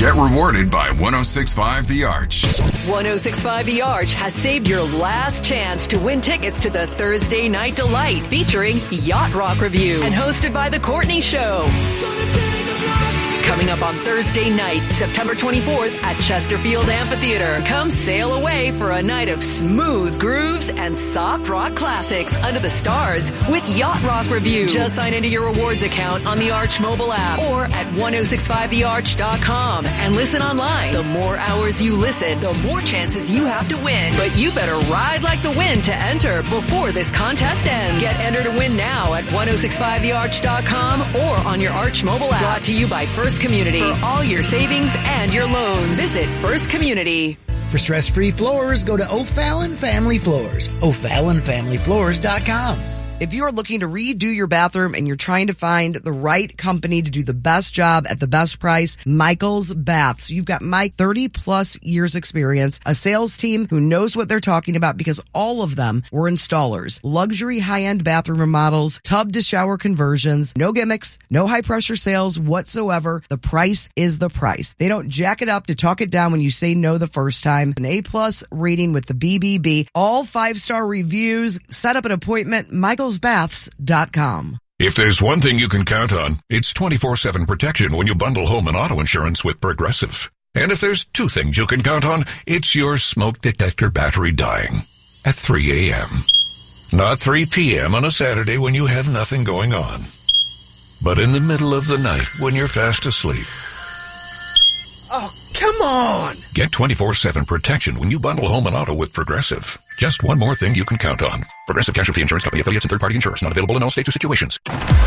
Get rewarded by 106.5 The Arch. 106.5 The Arch has saved your last chance to win tickets to the Thursday Night Delight featuring Yacht Rock Review and hosted by The Courtney Show. Coming up on Thursday night, September 24th at Chesterfield Amphitheater. Come sail away for a night of smooth grooves and soft rock classics under the stars with Yacht Rock Review. Just sign into your rewards account on the Arch mobile app or at 1065thearch.com and listen online. The more hours you listen, the more chances you have to win. But you better ride like the wind to enter before this contest ends. Get entered to win now at 1065thearch.com or on your Arch mobile app. Brought to you by First Community. For all your savings and your loans, visit First Community. For stress-free floors, go to O'Fallon Family Floors. O'FallonFamilyFloors.com. If you're looking to redo your bathroom and you're trying to find the right company to do the best job at the best price, Michael's Baths. You've got Mike, 30 plus years experience, a sales team who knows what they're talking about because all of them were installers. Luxury high-end bathroom remodels, tub to shower conversions, no gimmicks, no high pressure sales whatsoever. The price is the price. They don't jack it up to talk it down when you say no the first time. An A+ rating with the BBB, all 5-star reviews. Set up an appointment, michaelsbaths.com. If there's one thing you can count on, it's 24/7 protection when you bundle home and auto insurance with Progressive. And if there's two things you can count on, it's your smoke detector battery dying at 3 a.m. Not 3 p.m. on a Saturday when you have nothing going on, but in the middle of the night when you're fast asleep. Oh, come on! Get 24/7 protection when you bundle home and auto with Progressive. Just one more thing you can count on. Progressive Casualty Insurance Company, affiliates, and third-party insurers. Not available in all states or situations.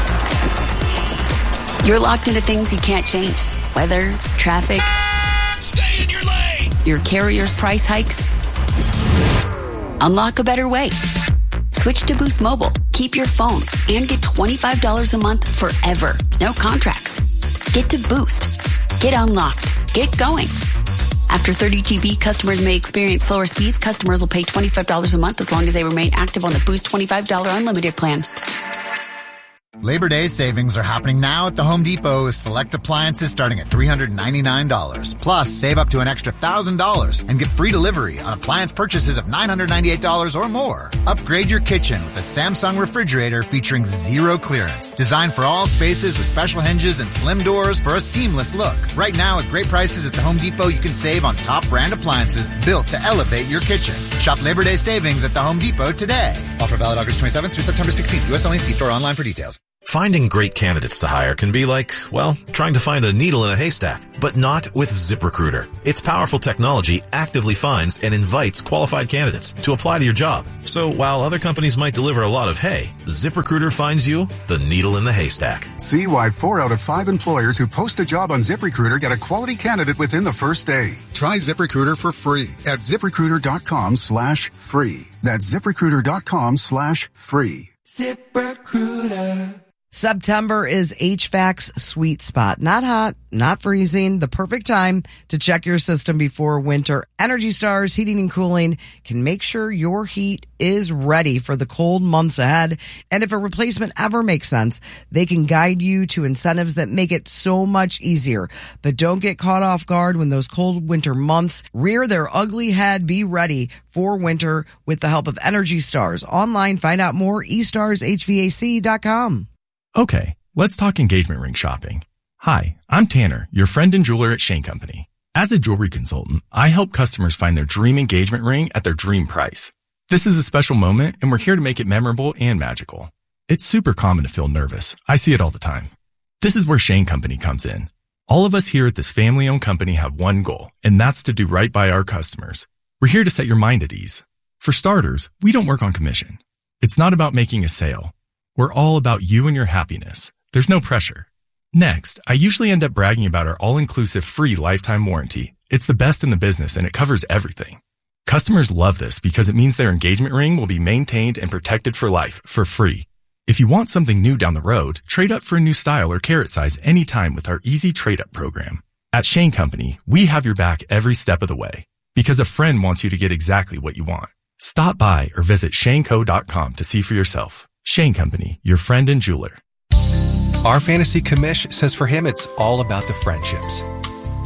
You're locked into things you can't change. Weather, traffic. Stay in your lane! Your carrier's price hikes. Unlock a better way. Switch to Boost Mobile. Keep your phone and get $25 a month forever. No contracts. Get to Boost. Get unlocked. Get going. After 30 GB, customers may experience slower speeds. Customers will pay $25 a month as long as they remain active on the Boost $25 unlimited plan. Labor Day savings are happening now at the Home Depot with select appliances starting at $399. Plus, save up to an extra $1,000 and get free delivery on appliance purchases of $998 or more. Upgrade your kitchen with a Samsung refrigerator featuring zero clearance. Designed for all spaces with special hinges and slim doors for a seamless look. Right now, with great prices at the Home Depot, you can save on top brand appliances built to elevate your kitchen. Shop Labor Day savings at the Home Depot today. Offer valid August 27th through September 16th. U.S. only. See store online for details. Finding great candidates to hire can be like, well, trying to find a needle in a haystack, but not with ZipRecruiter. Its powerful technology actively finds and invites qualified candidates to apply to your job. So while other companies might deliver a lot of hay, ZipRecruiter finds you the needle in the haystack. See why 4 out of 5 employers who post a job on ZipRecruiter get a quality candidate within the first day. Try ZipRecruiter for free at ZipRecruiter.com/free. That's ZipRecruiter.com/free. ZipRecruiter. September is HVAC's sweet spot. Not hot, not freezing, the perfect time to check your system before winter. Energy Stars Heating and Cooling can make sure your heat is ready for the cold months ahead. And if a replacement ever makes sense, they can guide you to incentives that make it so much easier. But don't get caught off guard when those cold winter months rear their ugly head. Be ready for winter with the help of Energy Stars. Online, find out more, eStarsHVAC.com. Okay, let's talk engagement ring shopping. Hi, I'm Tanner, your friend and jeweler at Shane Company. As a jewelry consultant, I help customers find their dream engagement ring at their dream price. This is a special moment, and we're here to make it memorable and magical. It's super common to feel nervous. I see it all the time. This is where Shane Company comes in. All of us here at this family-owned company have one goal, and that's to do right by our customers. We're here to set your mind at ease. For starters, we don't work on commission. It's not about making a sale. We're all about you and your happiness. There's no pressure. Next, I usually end up bragging about our all-inclusive free lifetime warranty. It's the best in the business and it covers everything. Customers love this because it means their engagement ring will be maintained and protected for life for free. If you want something new down the road, trade up for a new style or carat size anytime with our easy trade-up program. At Shane Company, we have your back every step of the way because a friend wants you to get exactly what you want. Stop by or visit shaneco.com to see for yourself. Shane Company, your friend and jeweler. Our fantasy commish says for him it's all about the friendships.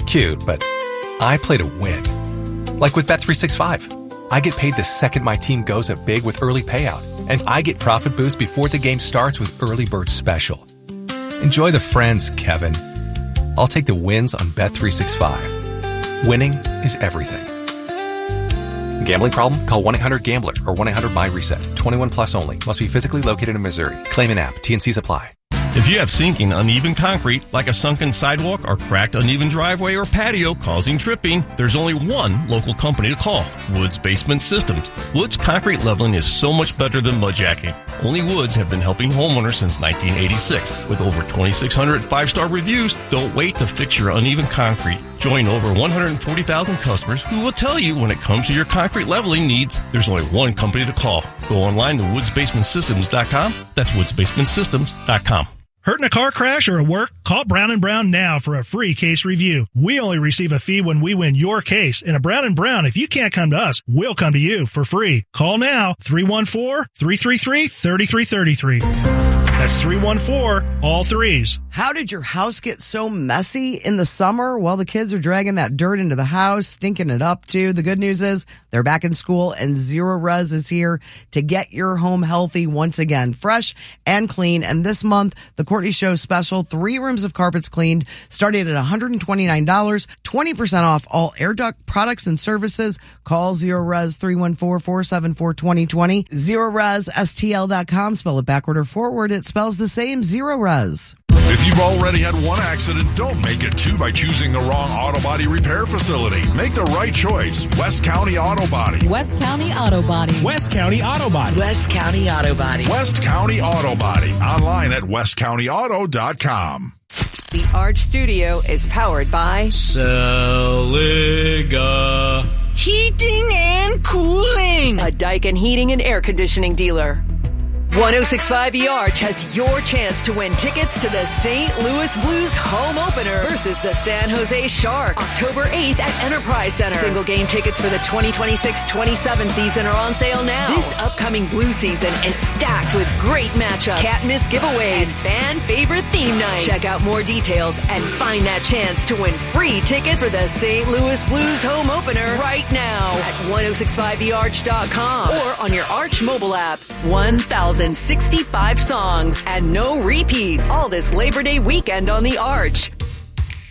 Cute, but I play to win. Like with Bet365. I get paid the second my team goes up big with early payout, and I get profit boost before the game starts with Early Bird Special. Enjoy the friends, Kevin. I'll take the wins on Bet365. Winning is everything. Gambling problem? Call 1-800-GAMBLER or 1-800-MY-RESET. 21 plus only. Must be physically located in Missouri. Claim an app. T&Cs apply. If you have sinking, uneven concrete, like a sunken sidewalk or cracked, uneven driveway or patio causing tripping, there's only one local company to call, Woods Basement Systems. Woods concrete leveling is so much better than mudjacking. Only Woods have been helping homeowners since 1986. With over 2,600 5-star reviews, don't wait to fix your uneven concrete. Join over 140,000 customers who will tell you when it comes to your concrete leveling needs, there's only one company to call. Go online to woodsbasementsystems.com. That's woodsbasementsystems.com. Hurt in a car crash or at work? Call Brown & Brown now for a free case review. We only receive a fee when we win your case. And at Brown & Brown, if you can't come to us, we'll come to you for free. Call now, 314-333-3333. That's 314, all threes. How did your house get so messy in the summer? Well, the kids are dragging that dirt into the house, stinking it up too. The good news is they're back in school and Zero Res is here to get your home healthy once again, fresh and clean. And this month, the Courtney Show special, 3 rooms of carpets cleaned, starting at $129, 20% off all air duct products and services. Call Zero Res 314-474-2020. ZeroResSTL.com. Spell it backward or forward. It spells the same, Zero Res. If you've already had one accident, don't make it two by choosing the wrong auto body repair facility. Make the right choice. West County Auto Body. West County Auto Body. West County Auto Body. West County Auto Body. West County Auto Body. Online at westcountyauto.com. The Arch Studio is powered by Celiga Heating and Cooling, a Daikin Heating and Air Conditioning dealer. 106.5 The Arch has your chance to win tickets to the St. Louis Blues home opener versus the San Jose Sharks, October 8th at Enterprise Center. Single game tickets for the 2026-27 season are on sale now. This upcoming Blue season is stacked with great matchups, can't miss giveaways, and fan favorite theme nights. Check out more details and find that chance to win free tickets for the St. Louis Blues home opener right now at 1065thearch.com or on your Arch mobile app. 1,065 songs and no repeats. All this Labor Day weekend on The Arch.